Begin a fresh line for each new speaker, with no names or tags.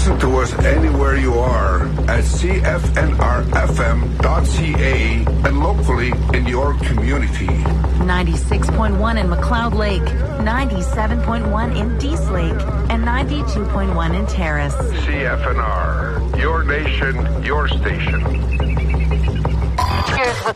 Listen to us anywhere you are at cfnrfm.ca and locally in your community.
96.1 in McLeod Lake, 97.1 in Dease Lake, and 92.1 in Terrace.
CFNR, your nation, your station.
Here's what